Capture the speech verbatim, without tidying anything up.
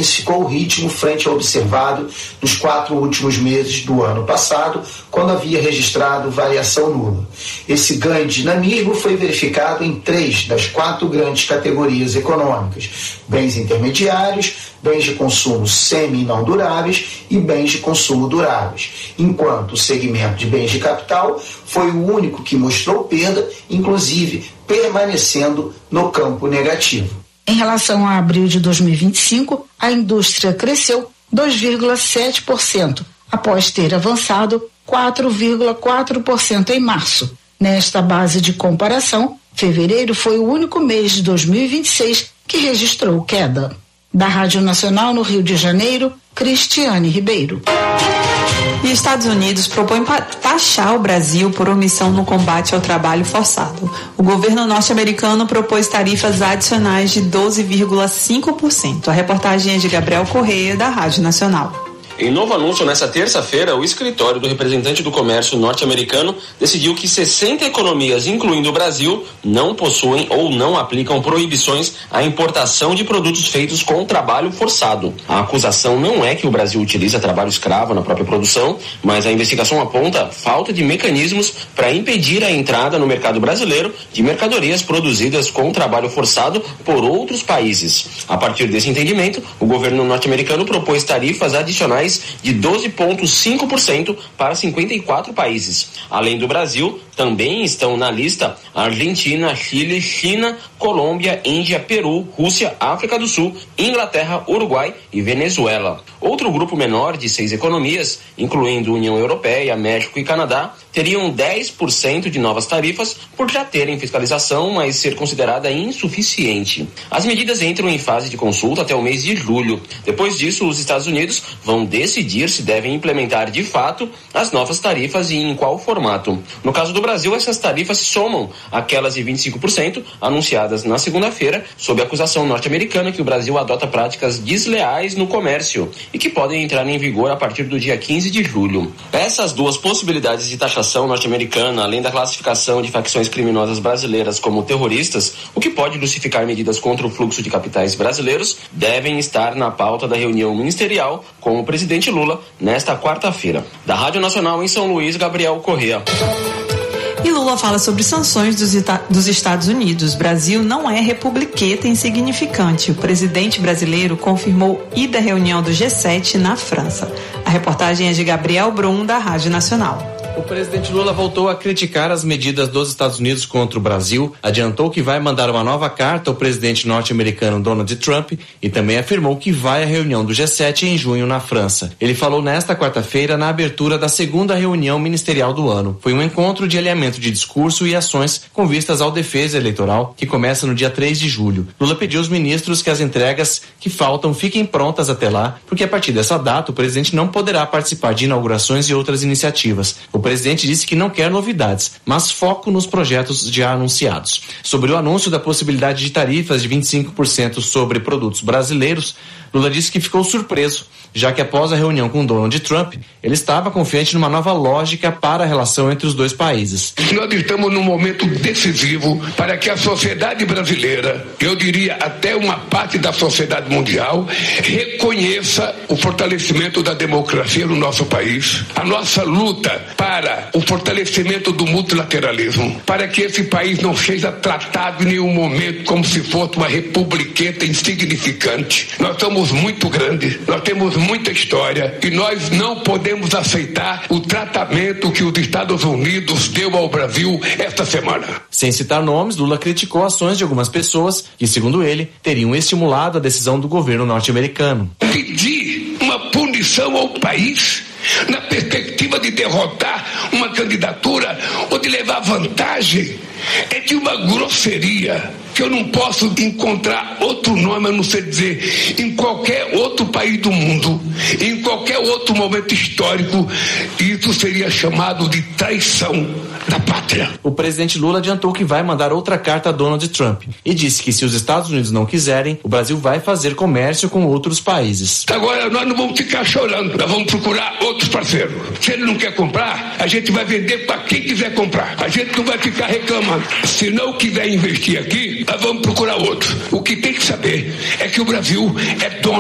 intensificou o ritmo frente ao observado nos quatro últimos meses do ano passado, quando havia registrado variação nula. Esse ganho de dinamismo foi verificado em três das quatro grandes categorias econômicas: bens intermediários, bens de consumo semi-não duráveis e bens de consumo duráveis, enquanto o segmento de bens de capital foi o único que mostrou perda, inclusive permanecendo no campo negativo. Em relação a abril de dois mil e vinte e cinco, a indústria cresceu dois vírgula sete por cento, após ter avançado quatro vírgula quatro por cento em março. Nesta base de comparação, fevereiro foi o único mês de dois mil e vinte e seis que registrou queda. Da Rádio Nacional no Rio de Janeiro, Cristiane Ribeiro. E Estados Unidos propõe taxar o Brasil por omissão no combate ao trabalho forçado. O governo norte-americano propôs tarifas adicionais de doze vírgula cinco por cento. A reportagem é de Gabriel Correia, da Rádio Nacional. Em novo anúncio, nesta terça-feira, o escritório do representante do comércio norte-americano decidiu que sessenta economias, incluindo o Brasil, não possuem ou não aplicam proibições à importação de produtos feitos com trabalho forçado. A acusação não é que o Brasil utiliza trabalho escravo na própria produção, mas a investigação aponta falta de mecanismos para impedir a entrada no mercado brasileiro de mercadorias produzidas com trabalho forçado por outros países. A partir desse entendimento, o governo norte-americano propôs tarifas adicionais de doze vírgula cinco por cento para cinquenta e quatro países. Além do Brasil, também estão na lista Argentina, Chile, China, Colômbia, Índia, Peru, Rússia, África do Sul, Inglaterra, Uruguai e Venezuela. Outro grupo menor de seis economias, incluindo União Europeia, México e Canadá, teriam dez por cento de novas tarifas por já terem fiscalização, mas ser considerada insuficiente. As medidas entram em fase de consulta até o mês de julho. Depois disso, os Estados Unidos vão decidir se devem implementar de fato as novas tarifas e em qual formato. No caso do Brasil, essas tarifas somam aquelas de vinte e cinco por cento anunciadas na segunda-feira, sob a acusação norte-americana que o Brasil adota práticas desleais no comércio e que podem entrar em vigor a partir do dia quinze de julho. Essas duas possibilidades de taxação norte-americana, além da classificação de facções criminosas brasileiras como terroristas, o que pode justificar medidas contra o fluxo de capitais brasileiros, devem estar na pauta da reunião ministerial com o presidente Lula nesta quarta-feira. Da Rádio Nacional em São Luís, Gabriel Correia. E Lula fala sobre sanções dos, dos Estados Unidos. Brasil não é republiqueta insignificante. O presidente brasileiro confirmou ida à reunião do G sete na França. A reportagem é de Gabriel Brum, da Rádio Nacional. O presidente Lula voltou a criticar as medidas dos Estados Unidos contra o Brasil, adiantou que vai mandar uma nova carta ao presidente norte-americano Donald Trump e também afirmou que vai à reunião do G sete em junho na França. Ele falou nesta quarta-feira na abertura da segunda reunião ministerial do ano. Foi um encontro de alinhamento de discurso e ações com vistas ao defesa eleitoral, que começa no dia três de julho. Lula pediu aos ministros que as entregas que faltam fiquem prontas até lá, porque a partir dessa data o presidente não poderá participar de inaugurações e outras iniciativas. O O presidente disse que não quer novidades, mas foco nos projetos já anunciados. Sobre o anúncio da possibilidade de tarifas de vinte e cinco por cento sobre produtos brasileiros, Lula disse que ficou surpreso, já que após a reunião com Donald Trump, ele estava confiante numa nova lógica para a relação entre os dois países. Nós estamos num momento decisivo para que a sociedade brasileira, eu diria até uma parte da sociedade mundial, reconheça o fortalecimento da democracia no nosso país, a nossa luta para o fortalecimento do multilateralismo, para que esse país não seja tratado em nenhum momento como se fosse uma republiqueta insignificante. Nós somos muito grandes, nós temos muita história e nós não podemos aceitar o tratamento que os Estados Unidos deu ao Brasil esta semana. Sem citar nomes, Lula criticou ações de algumas pessoas que, segundo ele, teriam estimulado a decisão do governo norte-americano. Pedir uma punição ao país na perspectiva de derrotar uma candidatura ou de levar vantagem é de uma grosseria que eu não posso encontrar outro nome a não ser dizer em qualquer outro país do mundo, em qualquer outro momento histórico, isso seria chamado de traição da pátria. O presidente Lula adiantou que vai mandar outra carta a Donald Trump e disse que se os Estados Unidos não quiserem, o Brasil vai fazer comércio com outros países. Agora nós não vamos ficar chorando, nós vamos procurar outros parceiros. Se ele não quer comprar, a gente vai vender para quem quiser comprar. A gente não vai ficar reclamando. Se não quiser investir aqui, nós vamos procurar outro. O que tem que saber é que o Brasil é dono